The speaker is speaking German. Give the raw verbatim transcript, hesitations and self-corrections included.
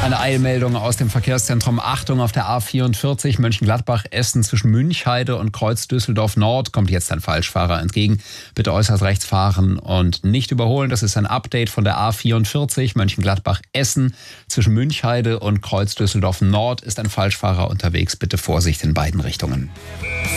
Eine Eilmeldung aus dem Verkehrszentrum. Achtung, auf der A vierundvierzig Mönchengladbach-Essen zwischen Münchheide und Kreuz Düsseldorf Nord kommt jetzt ein Falschfahrer entgegen. Bitte äußerst rechts fahren und nicht überholen. Das ist ein Update von der A vierundvierzig Mönchengladbach-Essen zwischen Münchheide und Kreuz Düsseldorf Nord ist ein Falschfahrer unterwegs. Bitte Vorsicht in beiden Richtungen.